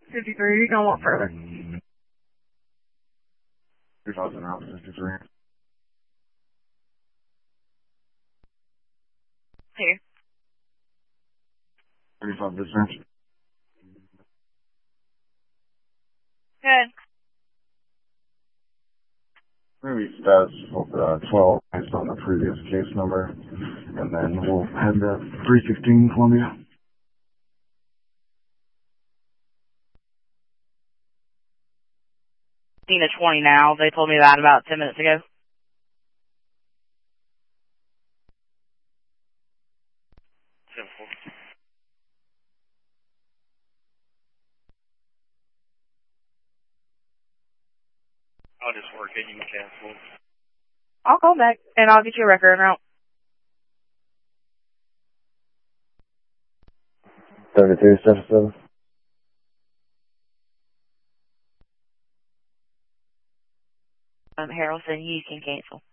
53, you're going to want further. 2000 out, 53. Here. 35 distance. Good. Maybe stats 12 based on the previous case number, and then we'll head to 316 Columbia. Seen a 20 now. They told me that about 10 minutes ago. Simple. I'll just work it. You can cancel. I'll call back, and I'll get you a record out. 3277. Harold said you can cancel.